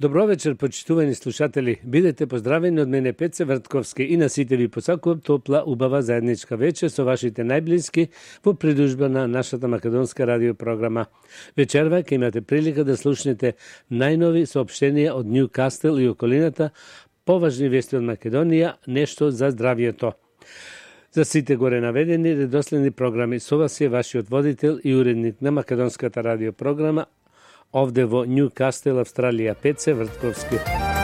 Добро вечер, почитувани слушатели. Бидете поздравени од мене Пеце Вртковски и на сите ви посакувам топла, убава заедничка вечер со вашите најблиски во придужба на нашата македонска радиопрограма. Вечерва ќе имате прилика да слушнете најнови соопштенија од Нјукастел и околината, поважни вести од Македонија, нешто за здравието. За сите горе наведени редоследни програми со вас е вашиот водител и уредник на македонската радиопрограма овде во Нјукастел, Австралија, Пеце Вртковски.